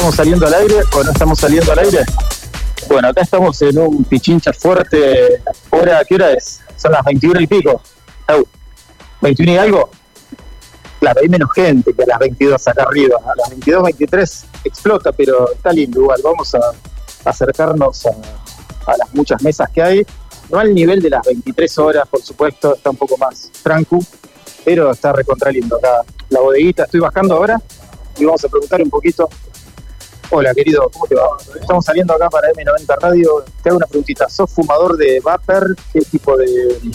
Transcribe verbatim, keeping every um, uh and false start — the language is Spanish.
¿Estamos saliendo al aire o no estamos saliendo al aire? Bueno, acá estamos en un pichincha fuerte. ¿Hora, ¿Qué hora es? Son las veintiuna y pico. ¿veintiuno y algo? Claro, hay menos gente que a las veintidós acá arriba. A las veintidós, veintitrés explota, pero está lindo igual. Vamos a acercarnos a, a las muchas mesas que hay. No al nivel de las veintitrés horas, por supuesto, está un poco más tranquilo, pero está recontra lindo acá. La bodeguita, estoy bajando ahora y vamos a preguntar un poquito. Hola, querido, ¿cómo te va? Estamos saliendo acá para eme noventa Radio. Te hago una preguntita. ¿Sos fumador de vapor? ¿Qué tipo de